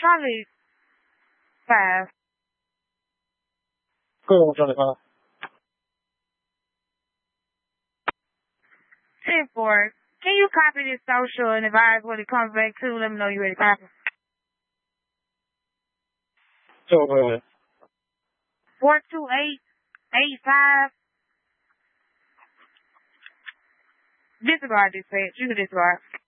Charlie 5. Go on, Charlie 5. 10-4. Can you copy this social and advise what it comes back to? Let me know you're ready to copy. So, go ahead. 42885. Disregard this page. You can disregard.